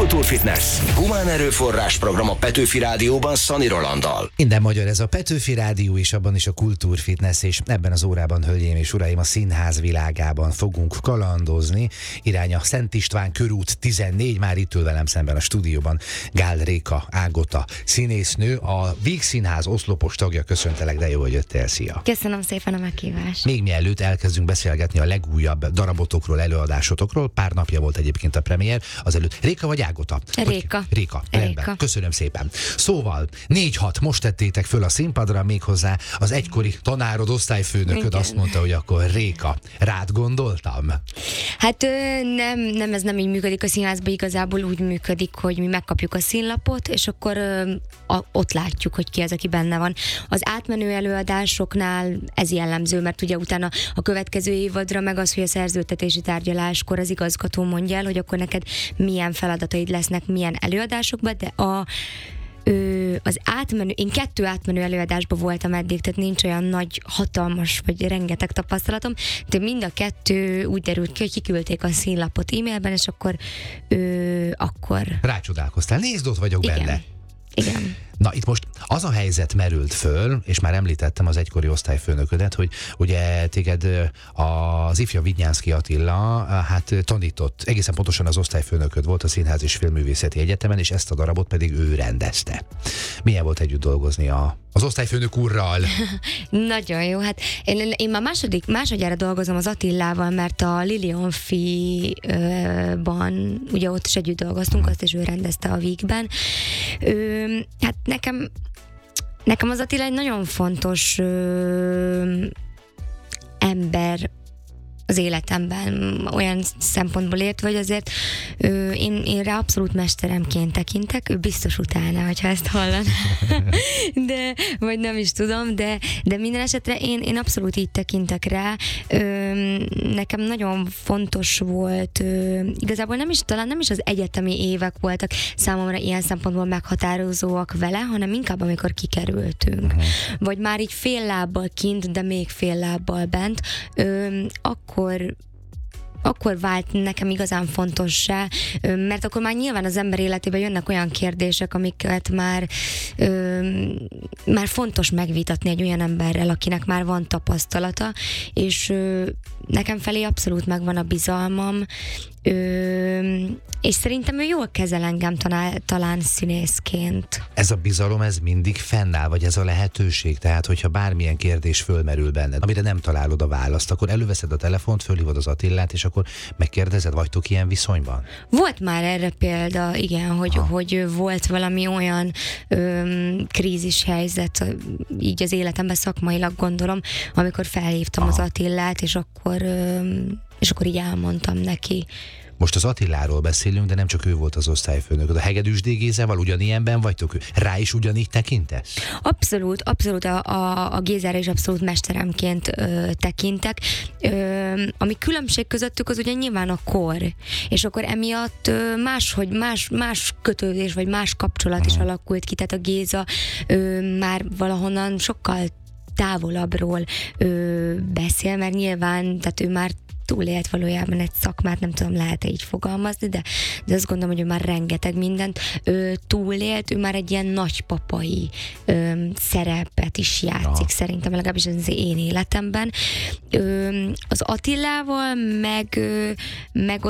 Kultúrfitness. Humán erőforrás program a Petőfi Rádióban Szani Rolanddal. Minden magyar, ez a Petőfi Rádió, és abban is a Kultúrfitness, és ebben az órában, hölgyeim és uraim, a színház világában fogunk kalandozni. Irány a Szent István körút 14, már itt ül velem szemben a stúdióban Gál Réka Ágota színésznő, a Víg Színház oszlopos tagja. Köszöntelek, de jó, hogy jöttél, szia! Köszönöm szépen a meghívást. Még mielőtt elkezdünk beszélgetni a legújabb darabotokról, előadásotokról, pár napja volt egyébként a premier, azelőtt Réka vagy Ágota? Réka. Réka. Rendben. Köszönöm szépen. Szóval 4-6 most tettétek föl a színpadra, méghozzá az egykori tanárod, osztályfőnököd Igen. azt mondta, hogy akkor Réka. Rád gondoltam? Hát nem, ez nem így működik a színházban, igazából úgy működik, hogy mi megkapjuk a színlapot, és akkor ott látjuk, hogy ki az, aki benne van. Az átmenő előadásoknál ez jellemző, mert ugye utána a következő évadra meg az, hogy a szerződtetési tárgyaláskor az igazgató mondja el, hogy akkor neked milyen feladataid lesznek, milyen előadásokban, de az átmenő, én 2 átmenő előadásban voltam eddig, tehát nincs olyan nagy, hatalmas, vagy rengeteg tapasztalatom, de mind a 2 úgy derült ki, hogy kiküldték a színlapot e-mailben, és akkor... Rácsodálkoztál. Nézd, ott vagyok Igen. benne. Igen. Na, itt most az a helyzet merült föl, és már említettem az egykori osztályfőnöködet, hogy ugye téged az ifja Vidnyánszky Attila hát tanított, egészen pontosan az osztályfőnököd volt a Színház és Filmművészeti Egyetemen, és ezt a darabot pedig ő rendezte. Milyen volt együtt dolgozni az osztályfőnök úrral? Nagyon jó, hát én már másodjára dolgozom az Attilával, mert a Lilionfi-ban, ugye ott is együtt dolgoztunk, azt is ő rendezte a Vígben. Hát nekem az Attila egy nagyon fontos ember az életemben, olyan szempontból értve, hogy azért én rá abszolút mesteremként tekintek, ő biztos utána, hogyha ezt hallaná, de, vagy nem is tudom, de minden esetre én abszolút így tekintek rá. Nekem nagyon fontos volt, igazából talán nem is az egyetemi évek voltak számomra ilyen szempontból meghatározóak vele, hanem inkább amikor kikerültünk. Vagy már így fél lábbal kint, de még fél lábbal bent, akkor vált nekem igazán fontossá, mert akkor már nyilván az ember életében jönnek olyan kérdések, amiket már fontos megvitatni egy olyan emberrel, akinek már van tapasztalata, és nekem felé abszolút megvan a bizalmam, és szerintem ő jól kezel engem talán színészként. Ez a bizalom, ez mindig fennáll, vagy ez a lehetőség? Tehát, hogyha bármilyen kérdés fölmerül benned, amire nem találod a választ, akkor előveszed a telefont, fölhívod az Attillát, és akkor megkérdezed, vagytok ilyen viszonyban? Volt már erre példa, igen, hogy volt valami olyan krízis helyzet, így az életemben szakmailag gondolom, amikor felhívtam az Attillát, és akkor így elmondtam neki. Most az Attiláról beszélünk, de nem csak ő volt az osztályfőnök. A Hegedűs Gézával ugyanilyenben vagytok? Rá is ugyanígy tekintesz? Abszolút a Gézára is abszolút mesteremként tekintek. Ami különbség közöttük, az ugye nyilván a kor. És akkor emiatt más kötődés, vagy más kapcsolat is alakult ki. Tehát a Géza már valahonnan sokkal távolabbról beszél, mert nyilván, tehát ő már túlélt valójában egy szakmát, nem tudom, lehet-e így fogalmazni, de azt gondolom, hogy ő már rengeteg mindent túlélt, ő már egy ilyen nagypapai szerepet is játszik, szerintem, legalábbis az én életemben. Az Attilával meg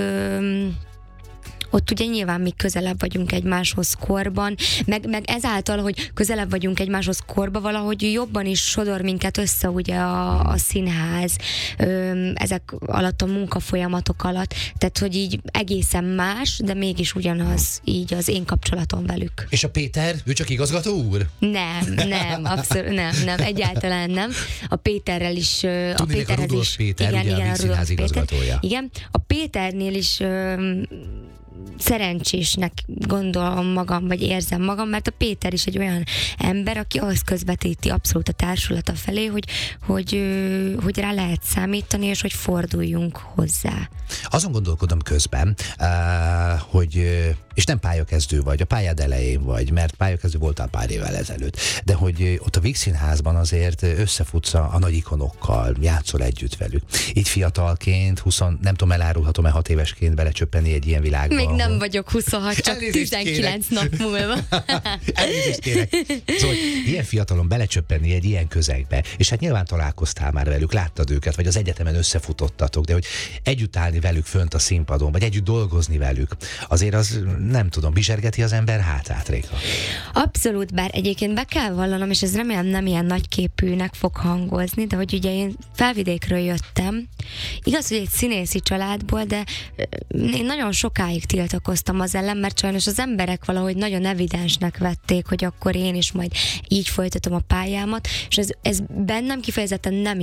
ott ugye nyilván mi közelebb vagyunk egymáshoz korban, meg ezáltal, hogy közelebb vagyunk egymáshoz korban, valahogy jobban is sodor minket össze ugye a színház ezek alatt a munkafolyamatok alatt, tehát hogy így egészen más, de mégis ugyanaz így az én kapcsolatom velük. És a Péter, ő csak igazgató úr? Nem, abszolút nem, egyáltalán nem. A Péterrel is... Tudnék, a Rudolf Péter, igen, ugye a Víg Színház igazgatója. Igen, a Péternél is szerencsésnek gondolom magam, vagy érzem magam, mert a Péter is egy olyan ember, aki azt közvetíti abszolút a társulata felé, hogy rá lehet számítani, és hogy forduljunk hozzá. Azon gondolkodom közben, hogy, és nem pályakezdő vagy, a pályád elején vagy, mert pályakezdő voltál pár évvel ezelőtt, de hogy ott a Víg Színházban azért összefutsz a nagy ikonokkal, játszol együtt velük. Így fiatalként, nem tudom, elárulhatom-e 6 évesként belecsöppenni egy ilyen világba? még nem vagyok 26, csak Elnézést 19 nap múlva. Elnézést kérek. Szóval ilyen fiatalon belecsöppenni egy ilyen közegbe, és hát nyilván találkoztál már velük, láttad őket, vagy az egyetemen összefutottatok, de hogy együtt állni velük fönt a színpadon, vagy együtt dolgozni velük, azért az nem tudom, bizsergeti az ember hátát, Réka. Abszolút, bár egyébként be kell vallanom, és ez remélem nem ilyen nagyképűnek fog hangozni, de hogy ugye én Felvidékről jöttem, igaz, hogy egy színészi családból, de én nagyon sokáig tiltakoztam az ellen, mert sajnos az emberek valahogy nagyon evidensnek vették, hogy akkor én is majd így folytatom a pályámat, és ez bennem kifejezetten nem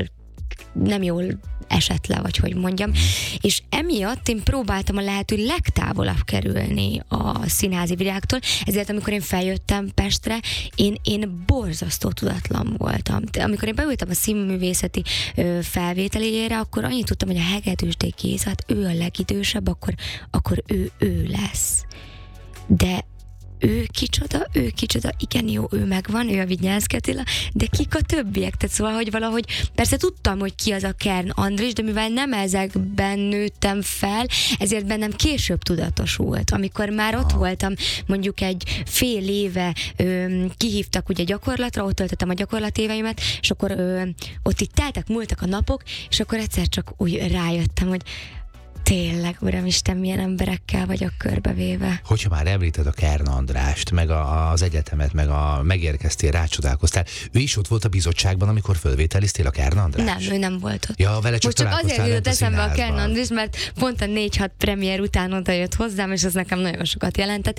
jól esett le, vagy hogy mondjam. És emiatt én próbáltam a lehető legtávolabb kerülni a színházi világtól, ezért amikor én feljöttem Pestre, én borzasztó tudatlan voltam. Amikor én beültem a színművészeti felvételéjére, akkor annyit tudtam, hogy a Hegedűsdé Gézát, ő a legidősebb, akkor ő lesz. De ő kicsoda, igen jó, ő megvan, ő a Vignyánszky Attila, de kik a többiek? Tehát szóval, hogy valahogy, persze tudtam, hogy ki az a Kern Andris, de mivel nem ezekben nőttem fel, ezért bennem később tudatosult. Amikor már ott voltam, mondjuk egy fél éve kihívtak ugye gyakorlatra, ott töltöttem a gyakorlatéveimet, és akkor ott itt múltak a napok, és akkor egyszer csak úgy rájöttem, hogy tényleg, Uramisten, milyen emberekkel vagyok körbevéve. Hogyha már említed a Kern Andrást, meg az egyetemet, megérkeztél, rácsodálkoztál, ő is ott volt a bizottságban, amikor fölvételiztél a Kern András? Nem, ő nem volt ott. Ja, vele csak most csak azért jutott eszembe a Kern András, mert pont a 4-6 premier után oda jött hozzám, és az nekem nagyon sokat jelentett,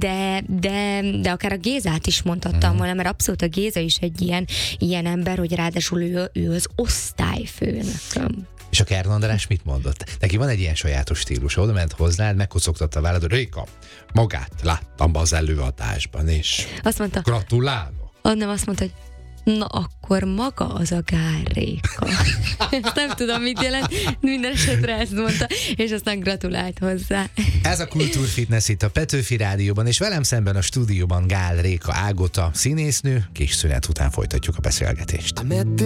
de akár a Gézát is mondhattam volna, mert abszolút a Géza is egy ilyen ember, hogy ráadásul ő az osztályfőnököm. És a Kern András mit mondott? Neki van egy ilyen sajátos stílus, oda ment hozzád, megkocogtatta a vállad, hogy Réka, magát láttam az előadásban, és azt mondta, gratulálok. Nem, azt mondta, hogy na akkor maga az a Gál Réka. Ezt nem tudom, mit jelent, minden esetre ezt mondta, és aztán gratulált hozzá. Ez a Kultúrfitness itt a Petőfi Rádióban, és velem szemben a stúdióban Gál Réka Ágota színésznő, kis szünet után folytatjuk a beszélgetést.